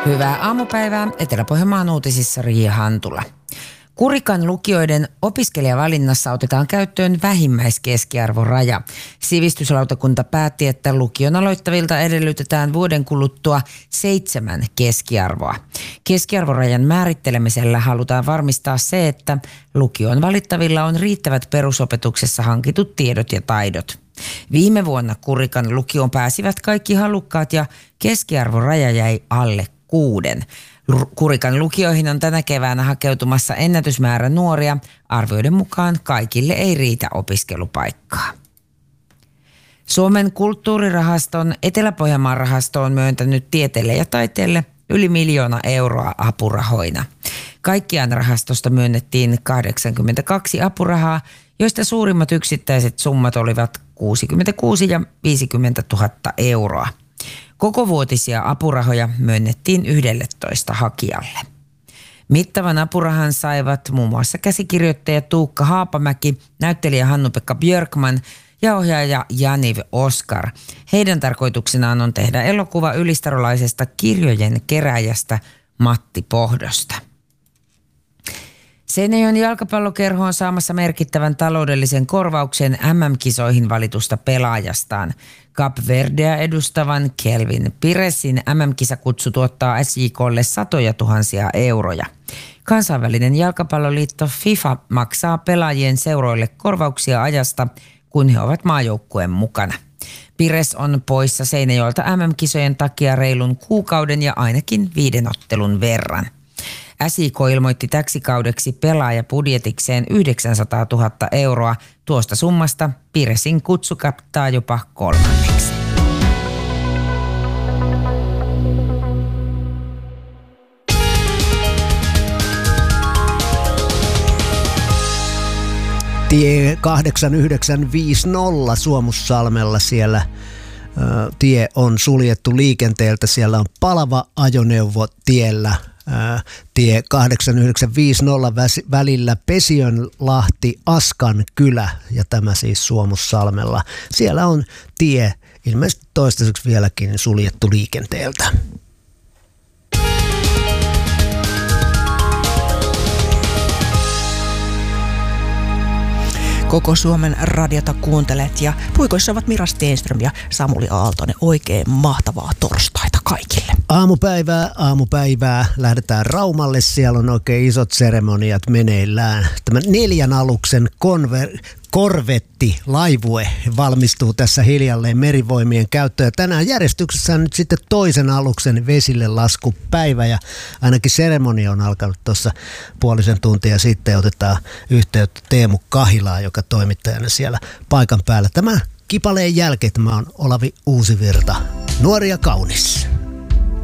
Hyvää aamupäivää. Etelä-Pohjanmaan uutisissa Riia Hantula. Kurikan lukioiden opiskelijavalinnassa otetaan käyttöön vähimmäiskeskiarvoraja. Sivistyslautakunta päätti, että lukion aloittavilta edellytetään vuoden kuluttua 7 keskiarvoa. Keskiarvorajan määrittelemisellä halutaan varmistaa se, että lukion valittavilla on riittävät perusopetuksessa hankitut tiedot ja taidot. Viime vuonna Kurikan lukioon pääsivät kaikki halukkaat ja keskiarvoraja jäi alle 6. Kurikan lukioihin on tänä keväänä hakeutumassa ennätysmäärä nuoria. Arvioiden mukaan kaikille ei riitä opiskelupaikkaa. Suomen kulttuurirahaston Etelä-Pohjanmaan rahasto on myöntänyt tieteelle ja taiteelle yli 1 miljoona euroa apurahoina. Kaikkiaan rahastosta myönnettiin 82 apurahaa, joista suurimmat yksittäiset summat olivat 66 ja 50 000 euroa. Kokovuotisia apurahoja myönnettiin 11 hakijalle. Mittavan apurahan saivat muun muassa käsikirjoittaja Tuukka Haapamäki, näyttelijä Hannu-Pekka Björkman ja ohjaaja Janiv Oskar. Heidän tarkoituksenaan on tehdä elokuva ylistarolaisesta kirjojen kerääjästä Matti Pohdosta. Seinäjoen jalkapallokerho on saamassa merkittävän taloudellisen korvauksen MM-kisoihin valitusta pelaajastaan. Cap Verdea edustavan Kelvin Piresin MM-kisakutsu tuottaa SJK:lle satoja tuhansia euroja. Kansainvälinen jalkapalloliitto FIFA maksaa pelaajien seuroille korvauksia ajasta, kun he ovat maajoukkueen mukana. Pires on poissa Seinäjoelta MM-kisojen takia reilun kuukauden ja ainakin 5 ottelun verran. SJK ilmoitti täksi kaudeksi pelaajabudjetikseen 900 000 euroa. Tuosta summasta Piresin kutsu kattaa jopa 1/3. Tie 8950 Suomussalmella siellä tie on suljettu liikenteeltä. Siellä on palava ajoneuvo tiellä. Tie 8950 välillä Pesiönlahti Askan kylä ja tämä siis Suomussalmella. Siellä on tie ilmeisesti toistaiseksi vieläkin suljettu liikenteeltä. Koko Suomen radiota kuuntelet ja puikoissa ovat Mira Stenström ja Samuli Aaltonen. Oikein mahtavaa torstaita kaikille. Aamupäivää. Lähdetään Raumalle. Siellä on oikein isot seremoniat meneillään. Tämä 4 aluksen korvetti laivue valmistuu tässä hiljalleen Merivoimien käyttöön. Tänään järjestyksessä on nyt sitten toisen aluksen vesille laskupäivä ja ainakin seremonia on alkanut tuossa puolisen tuntia sitten. Otetaan yhteyttä Teemu Kahilaan, joka toimittajana siellä paikan päällä. Tämän kipaleen jälkeen tämä on Olavi Uusivirta. Nuori ja kaunis.